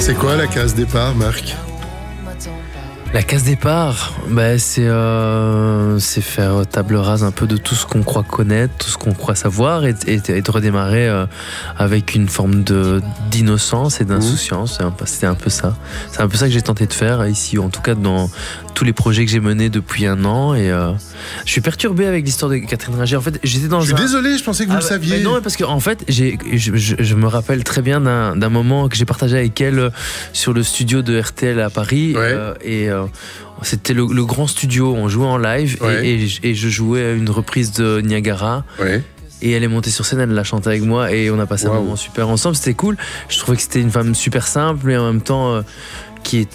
C'est quoi la case départ, Marc ? La case départ, c'est faire table rase un peu de tout ce qu'on croit connaître, tout ce qu'on croit savoir et de redémarrer avec une forme d'innocence et d'insouciance. C'était un peu ça. C'est un peu ça que j'ai tenté de faire ici, en tout cas dans tous les projets que j'ai menés depuis un an. Et je suis perturbé avec l'histoire de Catherine Ringer. En fait, j'étais dans Je suis désolé, je pensais que vous le saviez. Non, parce qu'en fait, je me rappelle très bien d'un moment que j'ai partagé avec elle sur le studio de RTL à Paris. Ouais. C'était le grand studio, on jouait en live et je jouais une reprise de Niagara. Ouais. Et elle est montée sur scène, elle l'a chanté avec moi et on a passé un moment super ensemble. C'était cool. Je trouvais que c'était une femme super simple et en même temps qui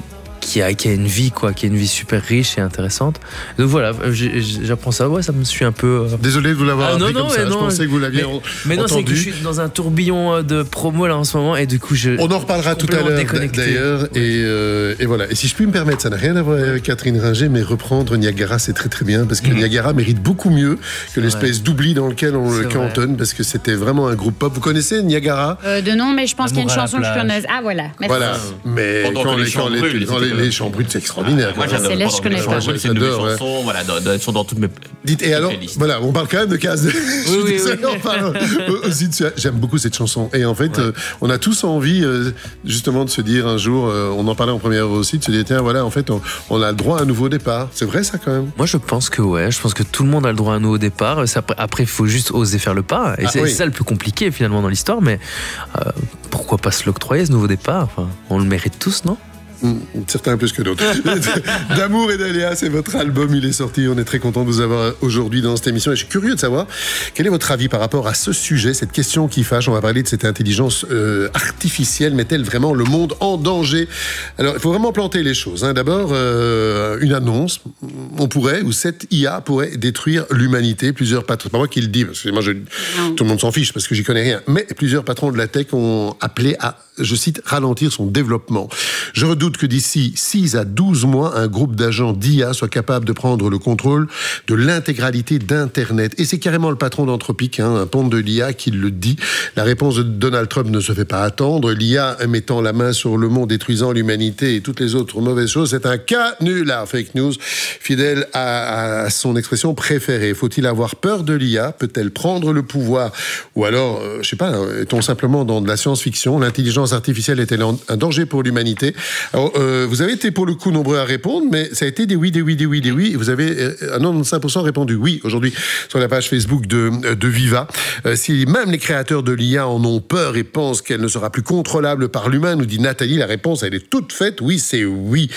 a une vie qui a une vie super riche et intéressante. Donc voilà, j'apprends ça. Ouais, ça me suit un peu. Désolé de vous l'avoir appris comme ça. Je pensais que vous l'aviez entendu. Mais non, c'est que je suis dans un tourbillon de promo là en ce moment et du coup on en reparlera tout à l'heure d'ailleurs. Et voilà. Et si je puis me permettre, ça n'a rien à voir avec Catherine Ringer, mais reprendre Niagara, c'est très très bien parce que Niagara mérite beaucoup mieux que l'espèce d'oubli dans lequel on le cantonne parce que c'était vraiment un groupe pop. Vous connaissez Niagara ? De nom, mais je pense qu'il y a une chanson que je connais. Ah voilà. Merci. Voilà. Mais quand les chants bruts, c'est extraordinaire. Moi, j'adore. Je connais pas. C'est une de mes chansons. Voilà, elles sont dans toutes mes. Dites, et alors, voilà, on parle quand même de case. Oui. On parle aussi dessus. J'aime beaucoup cette chanson. Et en fait, on a tous envie, justement, de se dire un jour, on en parlait en première aussi, de se dire, tiens, voilà, en fait, on a le droit à un nouveau départ. C'est vrai, ça, quand même? Moi, je pense que je pense que tout le monde a le droit à un nouveau départ. Après, il faut juste oser faire le pas. Et c'est ça le plus compliqué, finalement, dans l'histoire. Mais pourquoi pas se l'octroyer, ce nouveau départ? Enfin, on le mérite tous, non? Certains plus que d'autres. D'amour et d'aléas, c'est votre album, il est sorti. On est très content de vous avoir aujourd'hui dans cette émission et je suis curieux de savoir quel est votre avis par rapport à ce sujet, cette question qui fâche. On va parler de cette intelligence artificielle. Met-elle vraiment le monde en danger? Alors, il faut vraiment planter les choses. D'abord, une annonce. On pourrait, ou cette IA pourrait détruire l'humanité. Plusieurs patrons, c'est pas moi qui le dis, parce que moi, tout le monde s'en fiche parce que j'y connais rien. Mais plusieurs patrons de la tech ont appelé à, je cite, ralentir son développement. Je redoute que d'ici 6 à 12 mois, un groupe d'agents d'IA soit capable de prendre le contrôle de l'intégralité d'Internet. Et c'est carrément le patron d'Anthropic, un ponte de l'IA, qui le dit. La réponse de Donald Trump ne se fait pas attendre. L'IA mettant la main sur le monde, détruisant l'humanité et toutes les autres mauvaises choses, c'est un canular. Fake news, fidèle à son expression préférée. Faut-il avoir peur de l'IA? Peut-elle prendre le pouvoir? Ou alors, je sais pas, est-on simplement dans de la science-fiction? L'intelligence artificielle est-elle un danger pour l'humanité? Alors, vous avez été pour le coup nombreux à répondre, mais ça a été des oui, des oui, des oui, des oui. Et vous avez à 95% répondu oui aujourd'hui sur la page Facebook de Viva. Si même les créateurs de l'IA en ont peur et pensent qu'elle ne sera plus contrôlable par l'humain, nous dit Nathalie, la réponse elle est toute faite. Oui, c'est oui.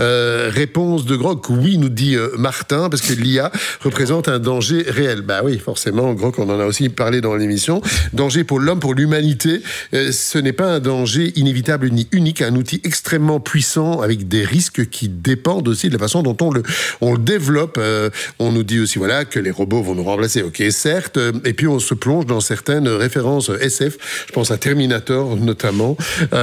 Réponse de Groc, oui, nous dit Martin, parce que l'IA représente un danger réel. Bah oui, forcément, Groc, on en a aussi parlé dans l'émission. Danger pour l'homme, pour l'humanité. Ce n'est pas un danger inévitable ni unique, un outil extrêmement puissant avec des risques qui dépendent aussi de la façon dont on le développe. On nous dit aussi que les robots vont nous remplacer. Ok, certes. Et puis on se plonge dans certaines références SF. Je pense à Terminator notamment.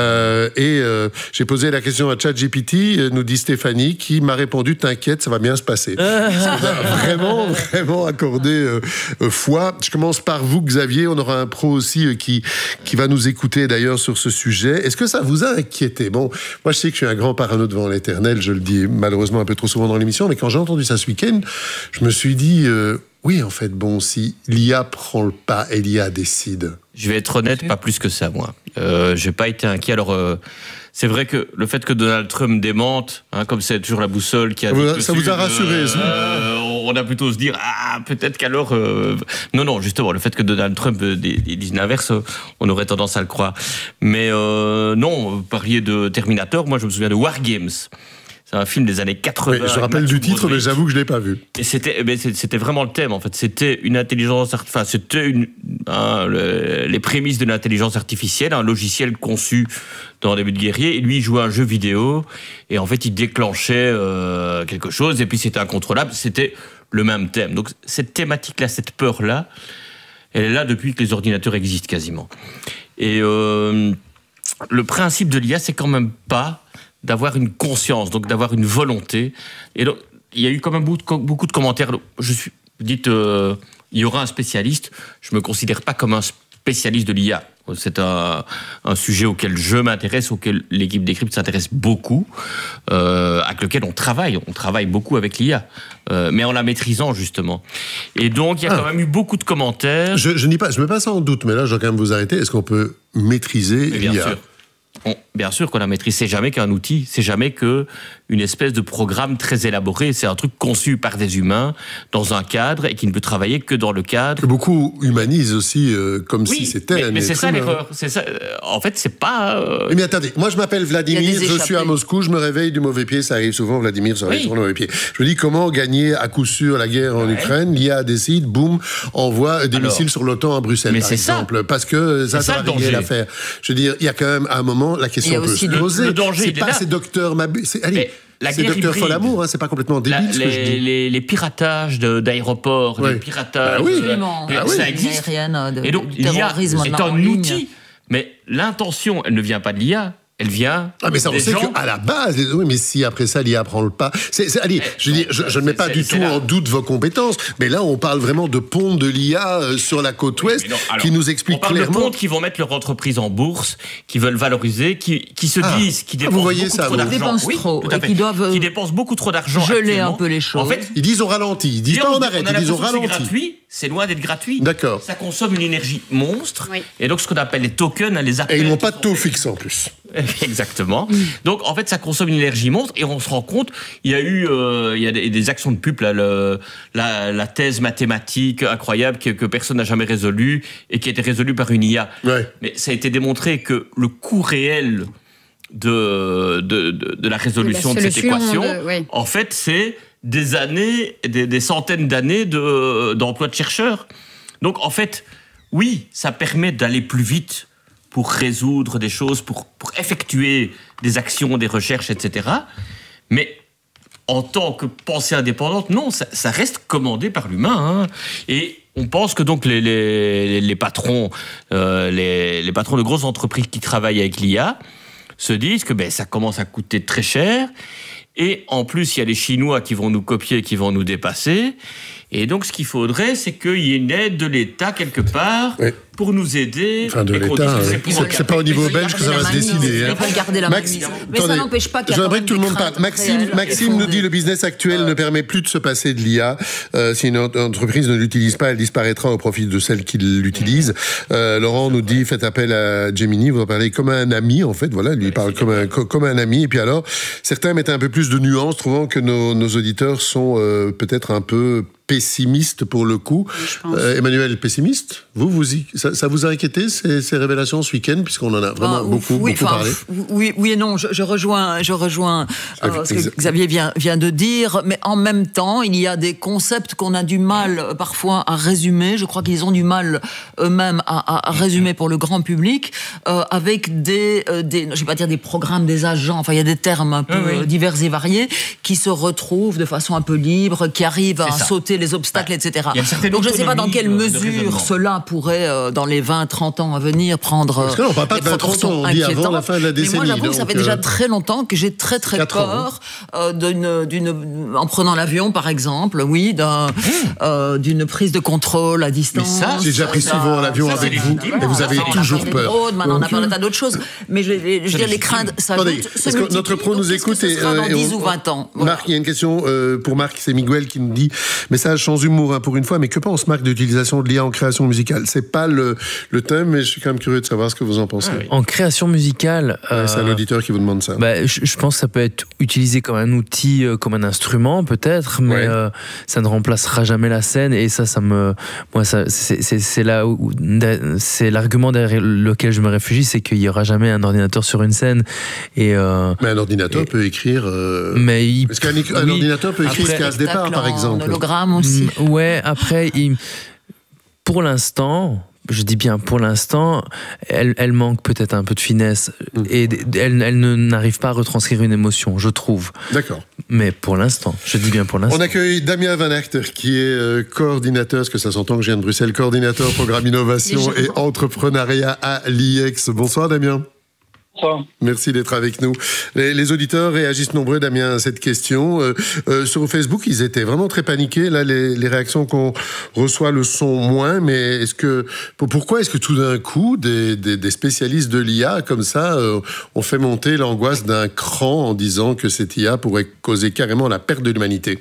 J'ai posé la question à ChatGPT, nous dit Stéphanie, qui m'a répondu t'inquiète, ça va bien se passer. Vraiment, vraiment accordé foi. Je commence par vous, Xavier. On aura un pro aussi qui va nous écouter d'ailleurs sur ce sujet. Est-ce que ça vous a inquiété? Bon, moi je sais que je suis un grand parano devant l'éternel, je le dis malheureusement un peu trop souvent dans l'émission, mais quand j'ai entendu ça ce week-end, je me suis dit, oui en fait, bon, si l'IA prend le pas et l'IA décide. Je vais être honnête, pas plus que ça, moi. J'ai pas été inquiet. Alors, c'est vrai que le fait que Donald Trump démente, comme c'est toujours la boussole qui a dit ça vous a rassuré, on a plutôt se dire peut-être qu'alors non justement le fait que Donald Trump dise l'inverse, on aurait tendance à le croire. Mais non, vous parliez de Terminator, moi je me souviens de War Games. C'est un film des années 80. Oui, je rappelle du titre, mais j'avoue que je l'ai pas vu. Et c'était vraiment le thème, en fait. C'était une intelligence, c'était les prémices de l'intelligence artificielle, un logiciel conçu dans des buts de guerrier. Et lui, il jouait à un jeu vidéo. Et en fait, il déclenchait quelque chose. Et puis, c'était incontrôlable. C'était le même thème. Donc, cette thématique-là, cette peur-là, elle est là depuis que les ordinateurs existent quasiment. Et le principe de l'IA, c'est quand même pas d'avoir une conscience, donc d'avoir une volonté. Et donc, il y a eu quand même beaucoup de commentaires. Dites, il y aura un spécialiste. Je ne me considère pas comme un spécialiste de l'IA. C'est un sujet auquel je m'intéresse, auquel l'équipe Décrypte s'intéresse beaucoup, avec lequel on travaille beaucoup avec l'IA, mais en la maîtrisant justement. Et donc il y a quand même eu beaucoup de commentaires. Je ne mets pas ça en doute, mais là je vais quand même vous arrêter. Est-ce qu'on peut maîtriser l'IA ? Bien sûr. Bien sûr qu'on la maîtrise, c'est jamais qu'un outil, c'est jamais qu'une espèce de programme très élaboré, c'est un truc conçu par des humains dans un cadre et qui ne peut travailler que dans le cadre. Que beaucoup humanisent aussi comme si c'était mais c'est ça l'erreur. C'est ça. En fait, c'est pas. Mais attendez, moi je m'appelle Vladimir, je suis à Moscou, je me réveille du mauvais pied, ça arrive souvent, Vladimir se réveille sur le mauvais pied. Je me dis comment gagner à coup sûr la guerre en Ukraine, l'IA décide, boum, envoie des missiles sur l'OTAN à Bruxelles, par exemple, parce que ça va régler l'affaire. Je veux dire, il y a quand même à un moment la question peut se poser. Le danger, c'est pas ces docteurs c'est docteur Folamour, hein, c'est pas complètement débile ce que je dis. Les piratages d'aéroports, les piratages, ça existe. Et donc l'IA est un outil, mais l'intention, elle ne vient pas de l'IA. Elle vient. Mais ça, on sait qu'à la base, oui, mais si après ça, l'IA prend le pas. Je ne mets pas du tout en doute vos compétences, mais là, on parle vraiment de ponts de l'IA sur la côte ouest qui nous expliquent clairement. On parle de ponts qui vont mettre leur entreprise en bourse, qui veulent valoriser, qui se disent, qui dépensent beaucoup trop d'argent. Qui dépensent beaucoup trop d'argent. Geler un peu les choses. En fait, ils disent on ralentit. Ils disent pas on arrête, ils disent on ralentit. C'est gratuit, c'est loin d'être gratuit. D'accord. Ça consomme une énergie monstre. Et donc, ce qu'on appelle les tokens, les appels. Et ils n'ont pas de taux fixe en plus. Exactement. Donc, en fait, ça consomme une énergie monstre et on se rend compte, il y a eu des actions de pub, la thèse mathématique incroyable que personne n'a jamais résolue et qui a été résolue par une IA. Ouais. Mais ça a été démontré que le coût réel de la résolution de cette équation, en fait, c'est des années, des centaines d'années d'emploi de chercheurs. Donc, en fait, oui, ça permet d'aller plus vite pour résoudre des choses, pour effectuer des actions, des recherches, etc. Mais en tant que pensée indépendante, non, ça reste commandé par l'humain. Et on pense que donc les patrons, les patrons de grosses entreprises qui travaillent avec l'IA se disent que ça commence à coûter très cher. Et en plus, il y a les Chinois qui vont nous copier, qui vont nous dépasser. Et donc, ce qu'il faudrait, c'est qu'il y ait une aide de l'État quelque part pour nous aider. Enfin, de l'État, c'est pas au niveau belge que ça va se décider. Il faut garder la main. Mais ça n'empêche pas qu'il y a j'aimerais que tout le monde parle. Maxime nous dit le business actuel ne permet plus de se passer de l'IA. Si une entreprise ne l'utilise pas, elle disparaîtra au profit de celle qui l'utilise. Laurent nous dit faites appel à Gemini, vous en parlez comme un ami, en fait. Voilà, lui il parle comme un ami. Et puis alors, certains mettent un peu plus de nuances, trouvant que nos auditeurs sont peut-être un peu pessimiste pour le coup. Emmanuel, pessimiste ? Ça vous a inquiété ces révélations ce week-end, puisqu'on en a vraiment beaucoup parlé. Oui et non, je rejoins ce que Xavier vient de dire, mais en même temps, il y a des concepts qu'on a du mal parfois à résumer. Je crois qu'ils ont du mal eux-mêmes à résumer pour le grand public, avec des je vais pas dire des programmes, des agents, enfin il y a des termes un peu divers et variés qui se retrouvent de façon un peu libre, qui arrivent à sauter les obstacles, etc. Donc je ne sais pas dans quelle mesure cela pourrait, dans les 20-30 ans à venir, prendre parce que là, on parle pas de 20-30 ans, on dit avant la fin de la décennie. Mais moi, j'avoue que ça fait déjà très longtemps que j'ai très peur en prenant l'avion, par exemple, d'une prise de contrôle à distance. Mais ça, j'ai déjà pris souvent l'avion avec vous, et vous avez toujours peur. Maintenant, on a parlé d'autres choses. Mais je veux dire, les craintes s'ajoutent. Parce que notre pro nous écoute et dans 10 ou 20 ans. Marc, il y a une question pour Marc, c'est Miguel qui nous dit message sans humour pour une fois, mais que pense Marc de l'utilisation de l'IA en création musicale ? C'est pas le thème, mais je suis quand même curieux de savoir ce que vous en pensez. En création musicale, c'est un auditeur qui vous demande ça. Je pense que ça peut être utilisé comme un outil, comme un instrument peut-être, mais ça ne remplacera jamais la scène. Et ça c'est là où c'est l'argument derrière lequel je me réfugie, c'est qu'il y aura jamais un ordinateur sur une scène. Mais un ordinateur peut écrire. Est-ce qu'un ordinateur peut écrire ce qu'il y a à ce départ, par exemple ? Hologramme aussi. Après, pour l'instant, je dis bien pour l'instant, elle manque peut-être un peu de finesse et elle n'arrive pas à retranscrire une émotion, je trouve. D'accord. Mais pour l'instant, je dis bien pour l'instant. On accueille Damien Van Achter qui est coordinateur, parce que ça s'entend que je viens de Bruxelles, coordinateur programme innovation et entrepreneuriat à l'IEX. Bonsoir Damien. Merci d'être avec nous. Les auditeurs réagissent nombreux, Damien, à cette question. Sur Facebook, ils étaient vraiment très paniqués. Là, les réactions qu'on reçoit le sont moins. Mais pourquoi est-ce que tout d'un coup, des spécialistes de l'IA comme ça ont fait monter l'angoisse d'un cran en disant que cette IA pourrait causer carrément la perte de l'humanité?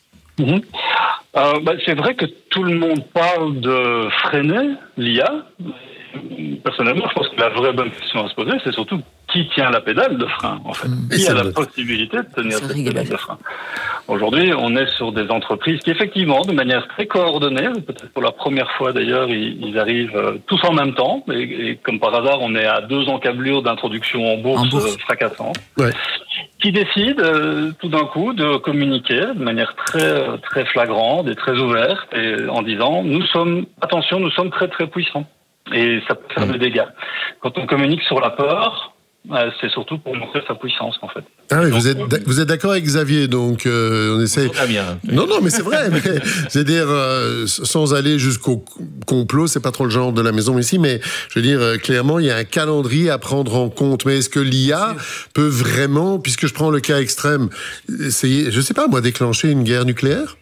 C'est vrai que tout le monde parle de freiner l'IA. Personnellement, je pense que la vraie bonne question à se poser, c'est surtout qui tient la pédale de frein, en fait. Qui a la possibilité de tenir cette pédale de frein. Aujourd'hui, on est sur des entreprises qui, effectivement, de manière très coordonnée, peut-être pour la première fois d'ailleurs, ils arrivent tous en même temps, et comme par hasard, on est à 2 encablures d'introduction en bourse fracassantes, qui décident tout d'un coup de communiquer de manière très, très flagrante et très ouverte, et en disant, nous sommes très, très puissants. Et ça peut faire des dégâts. Quand on communique sur la peur, c'est surtout pour montrer sa puissance, en fait. Ah oui, vous êtes d'accord avec Xavier, donc on essaie... Non, mais c'est vrai, c'est-à-dire, sans aller jusqu'au complot, c'est pas trop le genre de la maison ici, mais je veux dire, clairement, il y a un calendrier à prendre en compte. Mais est-ce que l'IA peut vraiment, puisque je prends le cas extrême, essayer, je sais pas moi, déclencher une guerre nucléaire?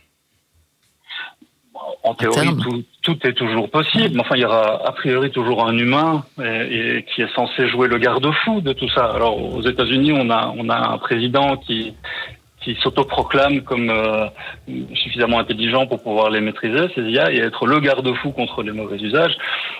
En théorie, tout est toujours possible. Enfin, il y aura a priori toujours un humain et qui est censé jouer le garde-fou de tout ça. Alors, aux États-Unis, on a un président qui s'autoproclame comme suffisamment intelligent pour pouvoir les maîtriser, ces IA, et être le garde-fou contre les mauvais usages.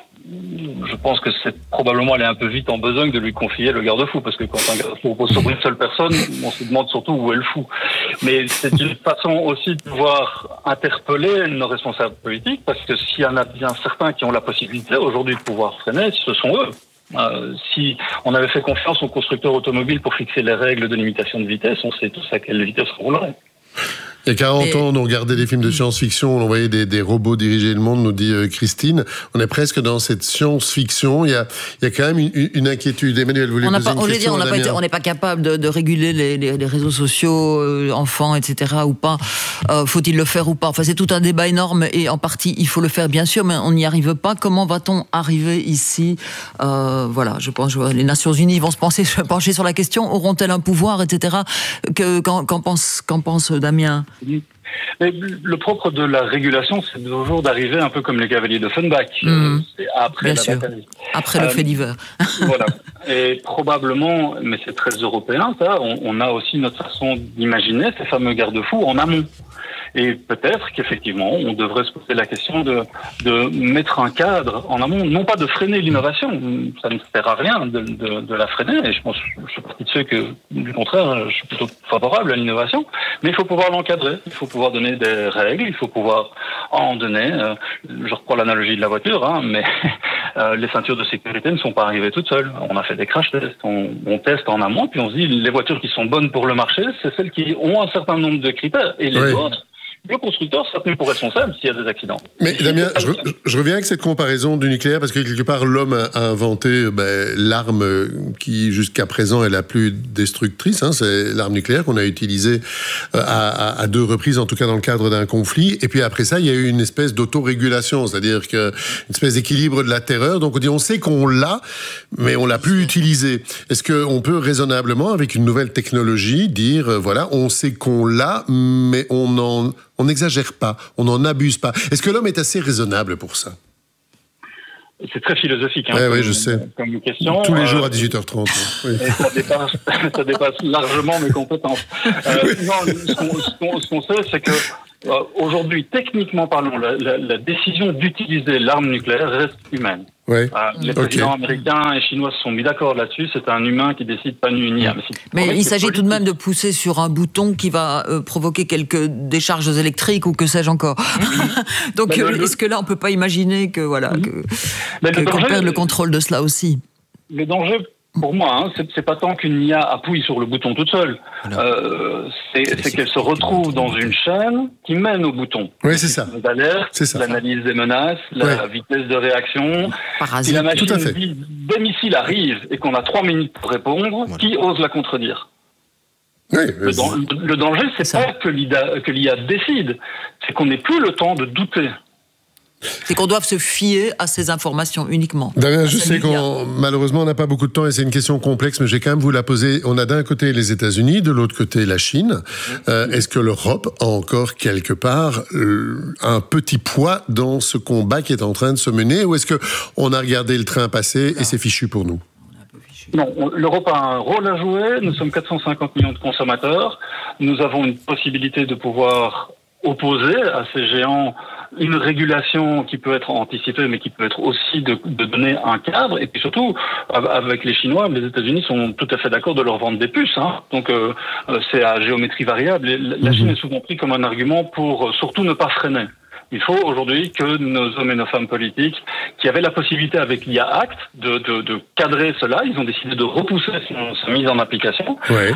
Je pense que c'est probablement aller un peu vite en besogne de lui confier le garde-fou, parce que quand un garde-fou repose sur une seule personne, on se demande surtout où est le fou. Mais c'est une façon aussi de pouvoir interpeller nos responsables politiques, parce que s'il y en a bien certains qui ont la possibilité aujourd'hui de pouvoir freiner, ce sont eux. Si on avait fait confiance aux constructeurs automobiles pour fixer les règles de limitation de vitesse, on sait tous à quelle vitesse on roulerait. Il y a 40 ans, on regardait des films de science-fiction, on voyait des robots diriger le monde, nous dit Christine. On est presque dans cette science-fiction. Il y a quand même une inquiétude. Emmanuel, vous voulez poser une question? On n'est pas capable de réguler les réseaux sociaux, enfants, etc. ou pas. Faut-il le faire ou pas? Enfin, c'est tout un débat énorme, et en partie, il faut le faire, bien sûr, mais on n'y arrive pas. Comment va-t-on arriver ici? Voilà, je pense que les Nations Unies vont se pencher sur la question. Auront-elles un pouvoir, etc. Qu'en pense Damien? Mais le propre de la régulation, c'est toujours d'arriver un peu comme les cavaliers d'Offenbach, c'est après la bataille. Après le fait divers. Voilà. Et probablement, mais c'est très européen, ça, on a aussi notre façon d'imaginer ces fameux garde-fous en amont. Et peut-être qu'effectivement, on devrait se poser la question de mettre un cadre en amont, non pas de freiner l'innovation, ça ne sert à rien de la freiner, et je suis partie de ceux que, du contraire, je suis plutôt favorable à l'innovation, mais il faut pouvoir l'encadrer, il faut pouvoir donner des règles, il faut pouvoir en donner, je reprends l'analogie de la voiture, mais les ceintures de sécurité ne sont pas arrivées toutes seules. On a fait des crash tests, on teste en amont, puis on se dit, les voitures qui sont bonnes pour le marché, c'est celles qui ont un certain nombre de critères, et les autres, le constructeur sera tenu pour responsable s'il y a des accidents. Mais Damien, je reviens avec cette comparaison du nucléaire, parce que quelque part, l'homme a inventé l'arme qui, jusqu'à présent, est la plus destructrice. C'est l'arme nucléaire qu'on a utilisée à 2 reprises, en tout cas dans le cadre d'un conflit. Et puis après ça, il y a eu une espèce d'autorégulation, c'est-à-dire une espèce d'équilibre de la terreur. Donc on sait qu'on l'a, mais on l'a plus utilisé. Est-ce qu'on peut raisonnablement, avec une nouvelle technologie, dire, voilà, on sait qu'on l'a, mais on n'exagère pas, on n'en abuse pas. Est-ce que l'homme est assez raisonnable pour ça? C'est très philosophique, oui, je sais. Comme question. Tous les jours à 18h30. Oui. Et ça dépasse largement mes compétences. Ce qu'on sait, c'est que aujourd'hui, techniquement parlant, la décision d'utiliser l'arme nucléaire reste humaine. Oui. Les présidents américains et chinois se sont mis d'accord là-dessus. C'est un humain qui décide, pas une IA. Mais il s'agit tout de même de pousser sur un bouton qui va provoquer quelques décharges électriques ou que sais-je encore. Donc, est-ce que là, on peut pas imaginer que qu'on perde le contrôle de cela aussi? Le danger, pour moi, c'est pas tant qu'une IA appuie sur le bouton toute seule. C'est qu'elle se retrouve dans une chaîne qui mène au bouton. Oui, c'est ça. L'alerte, l'analyse des menaces, la vitesse de réaction. Si la machine dit des missiles arrivent et qu'on a 3 minutes pour répondre, qui ose la contredire? Oui, le danger, c'est pas que l'IA décide, c'est qu'on n'ait plus le temps de douter. C'est qu'on doit se fier à ces informations uniquement. Damien, je sais malheureusement on n'a pas beaucoup de temps et c'est une question complexe, mais je vais quand même vous la poser. On a d'un côté les États-Unis, de l'autre côté la Chine. Est-ce que l'Europe a encore quelque part un petit poids dans ce combat qui est en train de se mener, ou est-ce que on a regardé le train passer et c'est fichu pour nous? Non, l'Europe a un rôle à jouer. Nous sommes 450 millions de consommateurs. Nous avons une possibilité de pouvoir opposer à ces géants une régulation qui peut être anticipée, mais qui peut être aussi de donner un cadre. Et puis surtout, avec les Chinois, les États-Unis sont tout à fait d'accord de leur vendre des puces. Donc c'est à géométrie variable. La Chine est souvent prise comme un argument pour surtout ne pas freiner. Il faut aujourd'hui que nos hommes et nos femmes politiques, qui avaient la possibilité avec l'IA Act de cadrer cela, ils ont décidé de repousser sa mise en application. Ouais.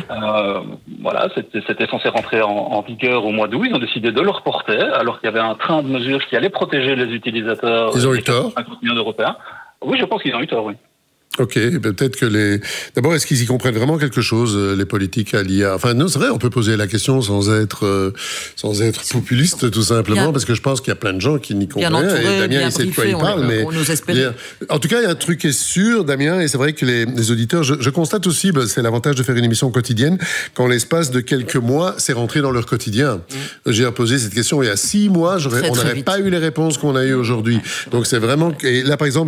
Voilà, c'était censé rentrer en vigueur au mois d'août. Ils ont décidé de le reporter, alors qu'il y avait un train de mesures qui allait protéger les utilisateurs. Ils ont eu tort. 50 millions d'Européens. Oui, je pense qu'ils ont eu tort, oui. Ok, peut-être que D'abord, est-ce qu'ils y comprennent vraiment quelque chose, les politiques à l'IA? Enfin, non, c'est vrai, on peut poser la question sans être populiste, tout simplement, parce que je pense qu'il y a plein de gens qui n'y comprennent rien. Et Damien, il sait de quoi il parle, mais... En tout cas, il y a un truc qui est sûr, Damien, et c'est vrai que les auditeurs... Je constate aussi, c'est l'avantage de faire une émission quotidienne, qu'en l'espace de quelques mois, c'est rentré dans leur quotidien. J'ai posé cette question il y a 6 mois, on n'aurait pas eu les réponses qu'on a eues aujourd'hui. Donc c'est vraiment... Et là, par exemple,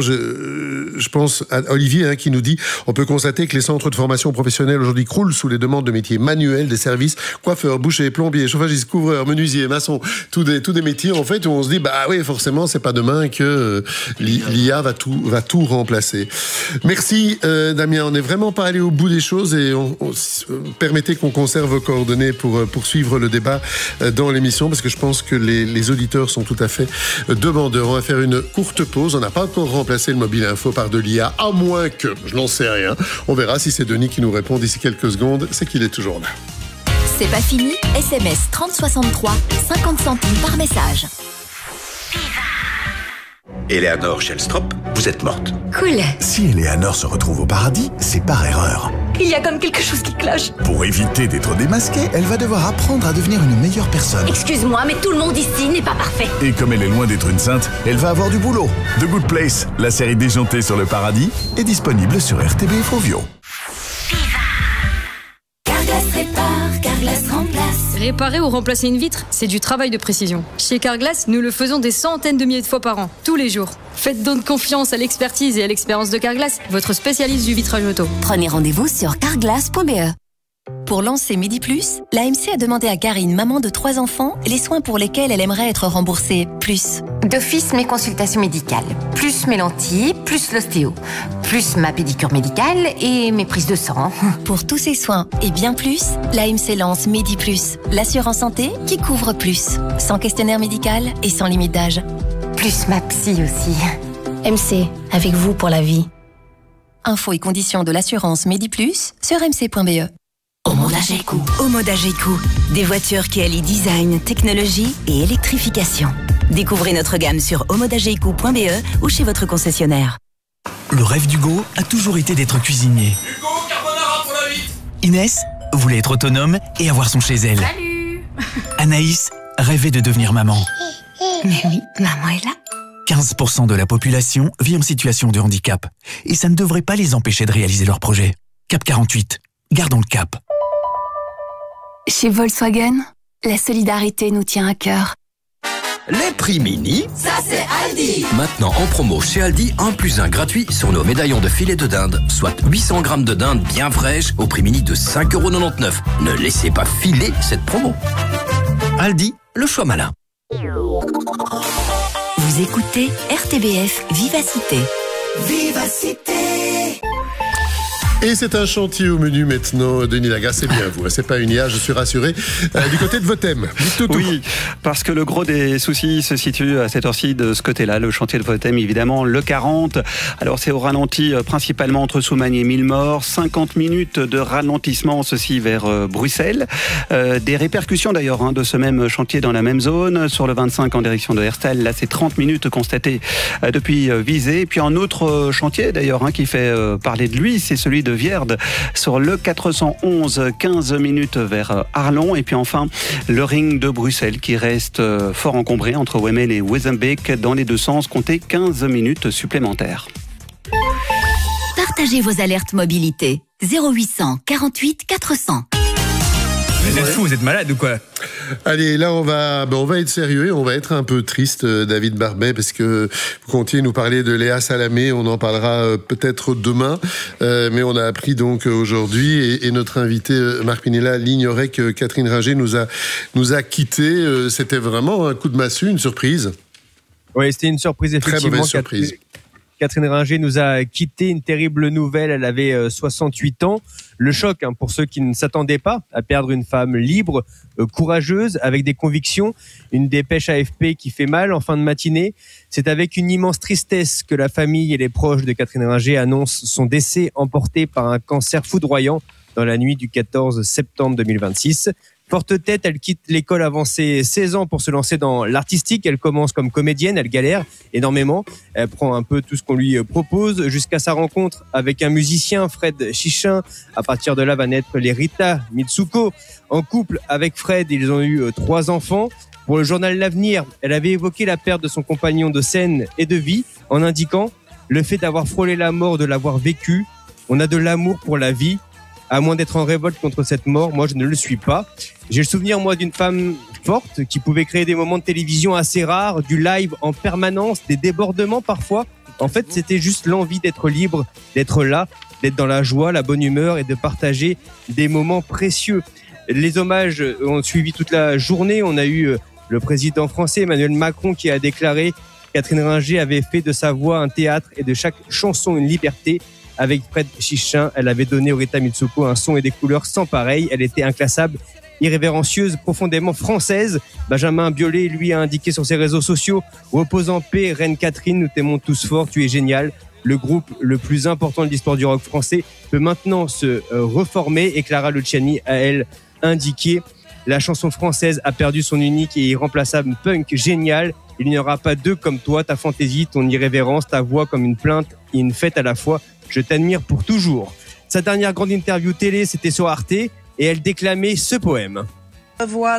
je pense à Olivier, qui nous dit on peut constater que les centres de formation professionnelle aujourd'hui croulent sous les demandes de métiers manuels, des services coiffeurs, bouchers, plombiers, chauffagistes, couvreurs, menuisiers, maçons, tous des métiers en fait où on se dit oui, forcément c'est pas demain que l'IA va tout remplacer. Merci Damien, on n'est vraiment pas allé au bout des choses et permettez qu'on conserve vos coordonnées pour poursuivre le débat dans l'émission, parce que je pense que les auditeurs sont tout à fait demandeurs. On va faire une courte pause, on n'a pas encore remplacé le mobile info par de l'IA, à moins que, je n'en sais rien. On verra si c'est Denis qui nous répond d'ici quelques secondes. C'est qu'il est toujours là. C'est pas fini. SMS 3063, 50 centimes par message. Eleanor Shellstrop, vous êtes morte. Cool. Si Eleanor se retrouve au paradis, c'est par erreur. Il y a comme quelque chose qui cloche. Pour éviter d'être démasquée, elle va devoir apprendre à devenir une meilleure personne. Excuse-moi, mais tout le monde ici n'est pas parfait. Et comme elle est loin d'être une sainte, elle va avoir du boulot. The Good Place, la série déjantée sur le paradis, est disponible sur RTB et Fovio. Carglass répare, Carglass remplace. Réparer ou remplacer une vitre, c'est du travail de précision. Chez Carglass, nous le faisons des centaines de milliers de fois par an, tous les jours. Faites donc confiance à l'expertise et à l'expérience de Carglass, votre spécialiste du vitrage auto. Prenez rendez-vous sur carglass.be. Pour lancer Midi+, l'AMC a demandé à Karine, maman de 3 enfants, les soins pour lesquels elle aimerait être remboursée plus. D'office, mes consultations médicales, plus mes lentilles, plus l'ostéo, plus ma pédicure médicale et mes prises de sang. Pour tous ces soins et bien plus, l'AMC lance Midi+, l'assurance santé qui couvre plus, sans questionnaire médical et sans limite d'âge. Plus ma psy aussi. MC, avec vous pour la vie. Infos et conditions de l'assurance Midi+ sur mc.be. Omoda G-Coup, des voitures qui allient design, technologie et électrification. Découvrez notre gamme sur omodagecou.be ou chez votre concessionnaire. Le rêve d'Hugo a toujours été d'être cuisinier. Hugo, carbonara pour la vite. Inès voulait être autonome et avoir son chez elle. Salut. Anaïs rêvait de devenir maman. Mais oui, maman est là. 15% de la population vit en situation de handicap. Et ça ne devrait pas les empêcher de réaliser leurs projets. Cap 48, gardons le cap. Chez Volkswagen, la solidarité nous tient à cœur. Les prix mini, ça c'est Aldi. Maintenant en promo chez Aldi, 1+1 gratuit sur nos médaillons de filet de dinde, soit 800 grammes de dinde bien fraîche au prix mini de 5,99 €. Ne laissez pas filer cette promo. Aldi, le choix malin. Vous écoutez RTBF Vivacité. Vivacité. Et c'est un chantier au menu maintenant, Denis Lagasse, c'est bien vous, c'est pas une IA, je suis rassuré. Du côté de Votem, dites tout. Oui, parce que le gros des soucis se situe à cette heure-ci de ce côté-là, le chantier de Votem, évidemment, le 40. Alors c'est au ralenti principalement entre Soumagne et Millemort, 50 minutes de ralentissement, ceci vers Bruxelles. Des répercussions d'ailleurs de ce même chantier dans la même zone, sur le 25 en direction de Herstal, là c'est 30 minutes constatées depuis Visé. Et puis un autre chantier d'ailleurs qui fait parler de lui, c'est celui de Vierde sur le 411, 15 minutes vers Arlon. Et puis enfin, le ring de Bruxelles qui reste fort encombré entre Wemmel et Wezenbeek dans les deux sens. Comptez 15 minutes supplémentaires. Partagez vos alertes mobilité. 0800 48 400. Vous êtes fou, vous êtes malade ou quoi? Allez, là on va être sérieux et on va être un peu triste, David Barbet, parce que vous comptiez nous parler de Léa Salamé. On en parlera peut-être demain, mais on a appris donc aujourd'hui et notre invité Marc Pinella l'ignorait que Catherine Ringer nous a quittés. C'était vraiment un coup de massue, une surprise. Oui, c'était une surprise effectivement. Très mauvaise surprise. Catherine Ringer nous a quitté, une terrible nouvelle, elle avait 68 ans. Le choc pour ceux qui ne s'attendaient pas à perdre une femme libre, courageuse, avec des convictions. Une dépêche AFP qui fait mal en fin de matinée. C'est avec une immense tristesse que la famille et les proches de Catherine Ringer annoncent son décès emporté par un cancer foudroyant dans la nuit du 14 septembre 2026. Forte tête, elle quitte l'école avancée 16 ans pour se lancer dans l'artistique. Elle commence comme comédienne, elle galère énormément. Elle prend un peu tout ce qu'on lui propose jusqu'à sa rencontre avec un musicien, Fred Chichin. À partir de là va naître les Rita Mitsuko. En couple avec Fred, ils ont eu 3 enfants. Pour le journal L'Avenir, elle avait évoqué la perte de son compagnon de scène et de vie en indiquant le fait d'avoir frôlé la mort, de l'avoir vécu. On a de l'amour pour la vie. À moins d'être en révolte contre cette mort, moi je ne le suis pas. J'ai le souvenir, moi, d'une femme forte qui pouvait créer des moments de télévision assez rares, du live en permanence, des débordements parfois. En fait, c'était juste l'envie d'être libre, d'être là, d'être dans la joie, la bonne humeur et de partager des moments précieux. Les hommages ont suivi toute la journée. On a eu le président français Emmanuel Macron qui a déclaré Catherine Ringer avait fait de sa voix un théâtre et de chaque chanson une liberté. Avec Fred Chichin, elle avait donné au Rita Mitsuko un son et des couleurs sans pareil. Elle était inclassable, irrévérencieuse, profondément française. Benjamin Biolay, lui, a indiqué sur ses réseaux sociaux « Repose en paix, Reine Catherine, nous t'aimons tous fort, tu es génial. Le groupe le plus important de l'histoire du rock français peut maintenant se reformer. » Et Clara Luciani a, elle, indiqué « La chanson française a perdu son unique et irremplaçable punk génial. Il n'y aura pas deux comme toi, ta fantaisie, ton irrévérence, ta voix comme une plainte et une fête à la fois. Je t'admire pour toujours. » Sa dernière grande interview télé, c'était sur Arte et elle déclamait ce poème. Voilà.